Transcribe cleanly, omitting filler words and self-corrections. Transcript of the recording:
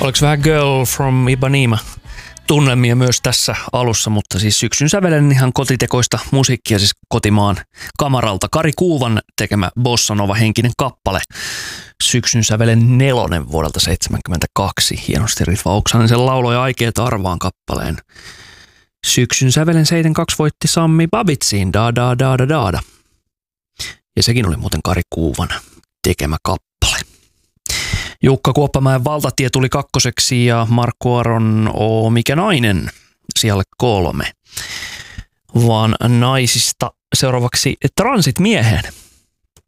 Oliko vähän Girl from Ipanema tunnelmia myös tässä alussa, mutta siis syksyn sävelen ihan kotitekoista musiikkia, siis kotimaan kamaralta. Kari Kuuvan tekemä Bossa Nova henkinen kappale. Syksyn sävelen 4 vuodelta 1972. Hienosti Ritva Oksanen sen lauloi Aikeet arvaan kappaleen. Syksyn sävelen 72 voitti Sammi Babitsiin Da Da Da Da Da Da. Ja sekin oli muuten Kari Kuuvan tekemä kappale. Jukka Kuoppamäen Valtatie tuli 2. ja Markku Aron O mikä nainen sijalle 3. Vaan naisista seuraavaksi Transit mieheen.